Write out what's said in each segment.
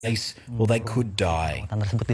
or they could die.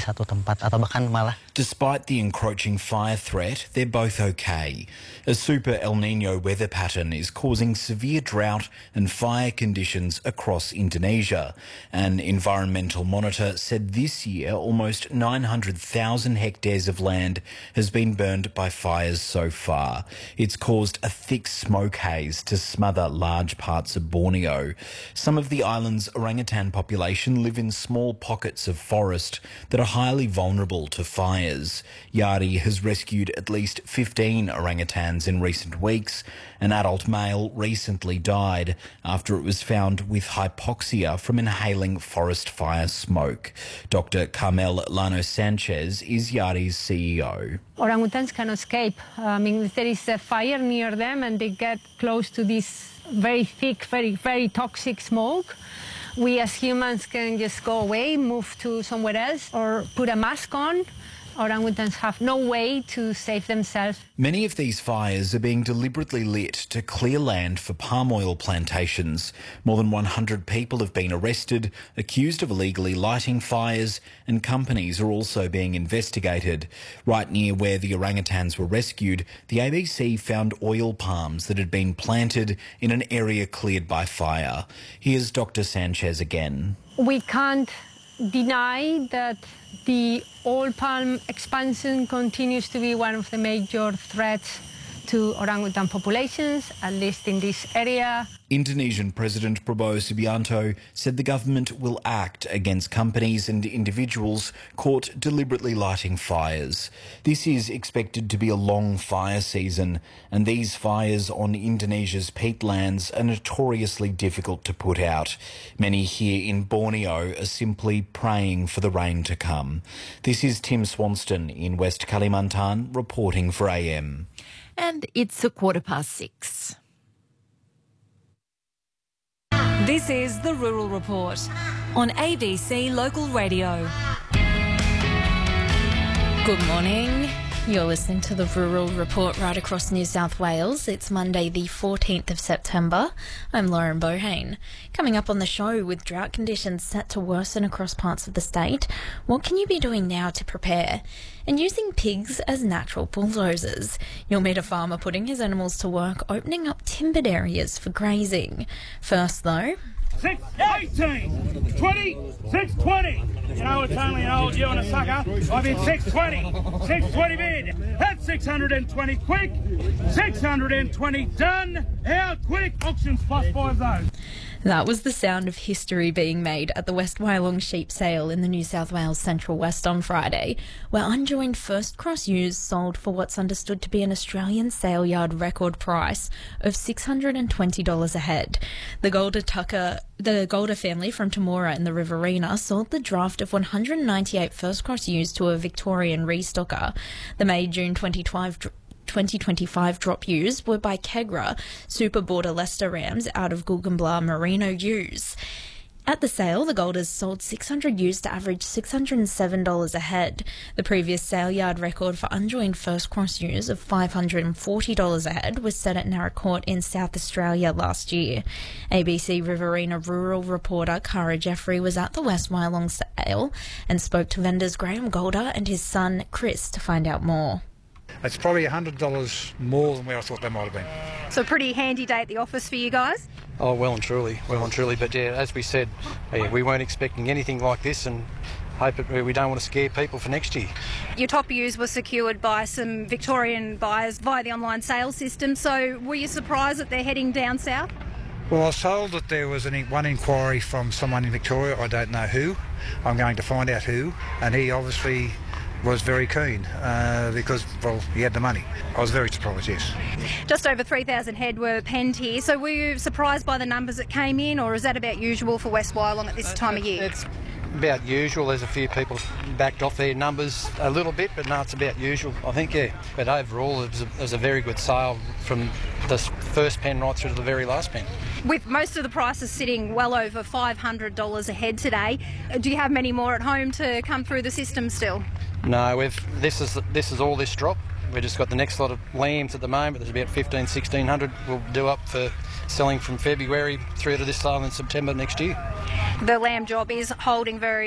Despite the encroaching fire threat, they're both okay. A super El Niño weather pattern is causing severe drought and fire conditions across Indonesia. An environmental monitor said this year almost 900,000 hectares of land has been burned by fires so far. It's caused a thick smoke haze to smother large parts of Borneo. Some of the island's orangutan population live in small pockets of forest that are highly vulnerable to fires. Yari has rescued at least 15 orangutans in recent weeks. An adult male recently died after it was found with hypoxia from inhaling forest fire smoke. Dr. Carmel Lano Sanchez is Yari's CEO. Orangutans can escape. If there is a fire near them and they get close to this very thick, very toxic smoke, we as humans can just go away, move to somewhere else, or put a mask on. Orangutans have no way to save themselves. Many of these fires are being deliberately lit to clear land for palm oil plantations. More than 100 people have been arrested, accused of illegally lighting fires, and companies are also being investigated. Right near where the orangutans were rescued, the ABC found oil palms that had been planted in an area cleared by fire. Here's Dr. Sanchez again. We can't deny that the oil palm expansion continues to be one of the major threats to orangutan populations, at least in this area. Indonesian President Prabowo Subianto said the government will act against companies and individuals caught deliberately lighting fires. This is expected to be a long fire season, and these fires on Indonesia's peatlands are notoriously difficult to put out. Many here in Borneo are simply praying for the rain to come. This is Tim Swanston in West Kalimantan reporting for AM. And it's 6:15. This is the Rural Report on ABC Local Radio. Good morning. You're listening to the Rural Report right across New South Wales. It's Monday the 14th of September. I'm Lauren Bohane. Coming up on the show, with drought conditions set to worsen across parts of the state, what can you be doing now to prepare? And using pigs as natural bulldozers. You'll meet a farmer putting his animals to work, opening up timbered areas for grazing. First though... 618, 20, 620. You know, it's only an old you and a sucker. I bid 620, 620 bid. That's 620 quick, 620 done. How quick? Auctions plus 5 those. That was the sound of history being made at the West Wyalong sheep sale in the New South Wales Central West on Friday, where unjoined first cross ewes sold for what's understood to be an Australian sale yard record price of $620 a head. The Golder family from Temora in the Riverina sold the draft of 198 first cross ewes to a Victorian restocker. The May-June 2025 drop ewes were by Kegra Super Border Leicester Rams out of Gulgambla Merino ewes. At the sale, the Golders sold 600 ewes to average $607 a head. The previous sale yard record for unjoined first cross ewes of $540 a head was set at Narra Court in South Australia last year. ABC Riverina rural reporter Cara Jeffrey was at the West Wyalong sale and spoke to vendors Graham Golder and his son Chris to find out more. It's probably $100 more than where I thought they might have been. So a pretty handy day at the office for you guys? Oh, well and truly. But yeah, as we said, we weren't expecting anything like this, and we don't want to scare people for next year. Your top ewes were secured by some Victorian buyers via the online sales system, so were you surprised that they're heading down south? Well, I was told that there was one inquiry from someone in Victoria. I don't know who. I'm going to find out who, and he obviously was very keen because, well, he had the money. I was very surprised, yes. Just over 3,000 head were penned here, so were you surprised by the numbers that came in, or is that about usual for West Wyalong at this time of year? It's about usual. There's a few people backed off their numbers a little bit, but no, it's about usual, I think, yeah. But overall, it was a very good sale from the first pen right through to the very last pen. With most of the prices sitting well over $500 a head today, do you have many more at home to come through the system still? No, this is all this drop. We've just got the next lot of lambs at the moment. There's about 1,500-1,600 we'll do up for selling from February through to this sale in September next year. The lamb job is holding very